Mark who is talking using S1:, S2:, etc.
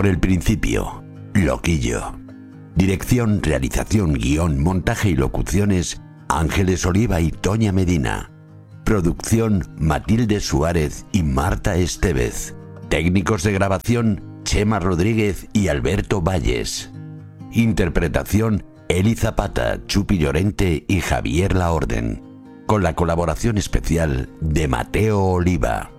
S1: por el principio, Loquillo. Dirección, realización, guión, montaje y locuciones, Ángeles Oliva y Toña Medina. Producción, Matilde Suárez y Marta Estevez. Técnicos de grabación, Chema Rodríguez y Alberto Valles. Interpretación, Eli Zapata, Chupi Llorente y Javier Laorden. Con la colaboración especial de Mateo Oliva.